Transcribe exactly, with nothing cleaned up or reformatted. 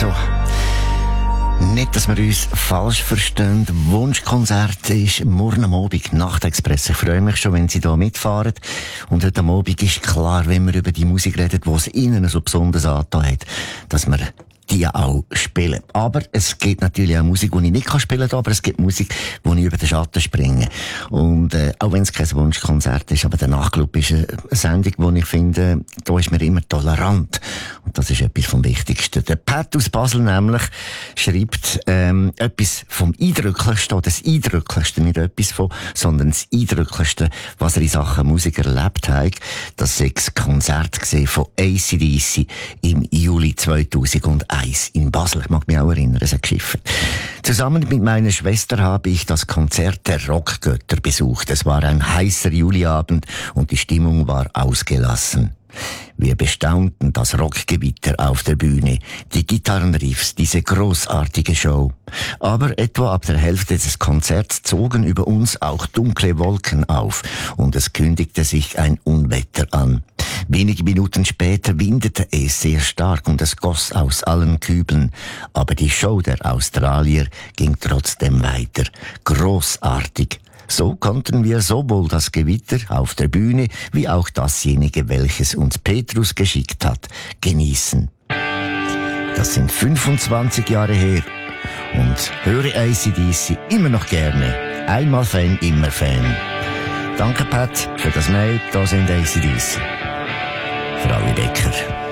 Also, nicht, dass wir uns falsch verstehen. Wunschkonzert ist morgen am Abend, Nachtexpress. Ich freue mich schon, wenn Sie da mitfahren. Und heute am Abend ist klar, wenn wir über die Musik reden, die es Ihnen so besonders angetan hat, dass wir die auch spielen. Aber es gibt natürlich auch Musik, die ich nicht spielen kann, aber es gibt Musik, die ich über den Schatten springe. Und äh, auch wenn es kein Wunschkonzert ist, aber der Nachtclub ist eine Sendung, wo ich finde, da ist man immer tolerant. Und das ist etwas vom Wichtigsten. Der Pat aus Basel nämlich schreibt ähm, etwas vom Eindrücklichsten, oder das Eindrücklichste, nicht etwas von, sondern das Eindrücklichste, was er in Sachen Musik erlebt hat. Das war das Konzert gesehen von A C D C im Juli zweitausendeins in Basel. Ich mag mich auch erinnern, es hat geschiffert. Zusammen mit meiner Schwester habe ich das Konzert der Rockgötter besucht. Es war ein heißer Juliabend und die Stimmung war ausgelassen. Wir bestaunten das Rockgewitter auf der Bühne, die Gitarrenriffs, diese großartige Show. Aber etwa ab der Hälfte des Konzerts zogen über uns auch dunkle Wolken auf und es kündigte sich ein Unwetter an. Wenige Minuten später windete es sehr stark und es goss aus allen Kübeln. Aber die Show der Australier ging trotzdem weiter. Großartig. So konnten wir sowohl das Gewitter auf der Bühne wie auch dasjenige, welches uns Petrus geschickt hat, genießen. Das sind fünfundzwanzig Jahre her und höre A C D C immer noch gerne. Einmal Fan, immer Fan. Danke Pat für das Mail, da sind A C D C. Frau Becker.